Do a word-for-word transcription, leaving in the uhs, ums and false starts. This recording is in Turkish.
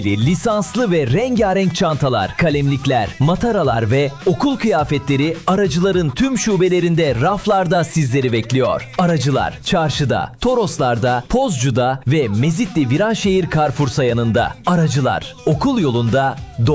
lisanslı ve rengarenk çantalar, kalemlikler, mataralar ve okul kıyafetleri Aracılar'ın tüm şubelerinde raflarda sizleri bekliyor. Aracılar, Çarşı'da, Toroslar'da, Pozcu'da ve Mezitli Viranşehir Carrefour sayanında. Aracılar, okul yolunda